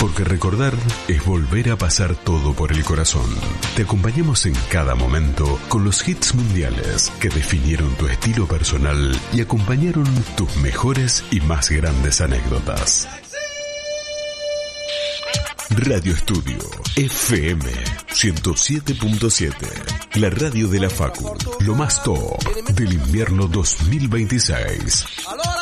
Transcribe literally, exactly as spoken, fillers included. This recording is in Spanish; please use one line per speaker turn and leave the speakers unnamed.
Porque recordar es volver a pasar todo por el corazón. Te acompañamos en cada momento con los hits mundiales que definieron tu estilo personal y acompañaron tus mejores y más grandes anécdotas. Radio Estudio F M ciento siete punto siete, la radio de la Facu, lo más top del invierno dos mil veintiséis.